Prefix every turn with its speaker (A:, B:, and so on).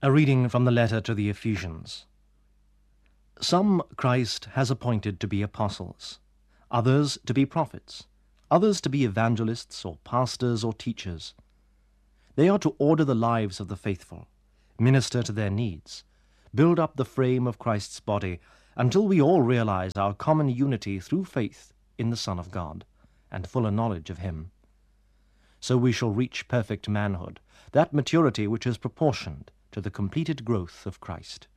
A: A reading from the letter to the Ephesians. Some Christ has appointed to be apostles, others to be prophets, others to be evangelists or pastors or teachers. They are to order the lives of the faithful, minister to their needs, build up the frame of Christ's body until we all realize our common unity through faith in the Son of God and fuller knowledge of Him. So we shall reach perfect manhood, that maturity which is proportioned to the completed growth of Christ.